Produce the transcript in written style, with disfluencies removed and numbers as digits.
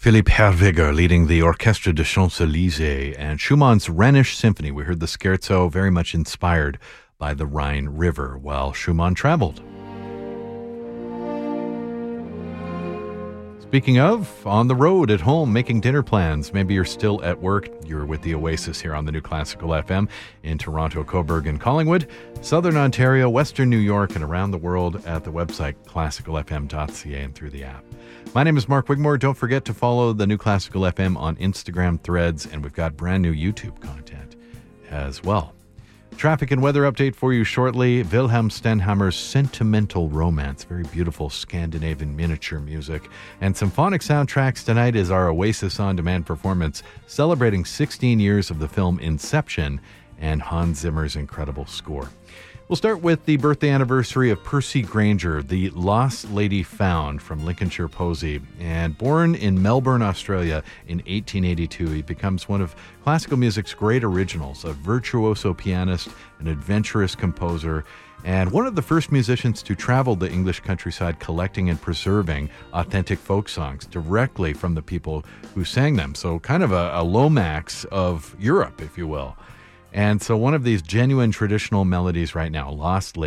Philippe Herwiger leading the Orchestre de Champs-Élysées and Schumann's Rhenish Symphony. We heard the scherzo very much inspired by the Rhine River while Schumann traveled. Speaking of, on the road, at home, making dinner plans. Maybe you're still at work. You're with the Oasis here on the New Classical FM in Toronto, Cobourg, and Collingwood, Southern Ontario, Western New York, and around the world at the website classicalfm.ca and through the app. My name is Mark Wigmore. Don't forget to follow the New Classical FM on Instagram, Threads, and we've got brand new YouTube content as well. Traffic and weather update for you shortly. Wilhelm Stenhammer's Sentimental Romance, very beautiful Scandinavian miniature music. And symphonic soundtracks tonight is our Oasis On Demand performance celebrating 16 years of the film Inception and Hans Zimmer's incredible score. We'll start with the birthday anniversary of Percy Grainger, the Lost Lady Found from Lincolnshire Posey. And born in Melbourne, Australia in 1882, he becomes one of classical music's great originals, a virtuoso pianist, an adventurous composer, and one of the first musicians to travel the English countryside collecting and preserving authentic folk songs directly from the people who sang them. So kind of a Lomax of Europe, if you will. And so one of these genuine traditional melodies right now, Lost Lady.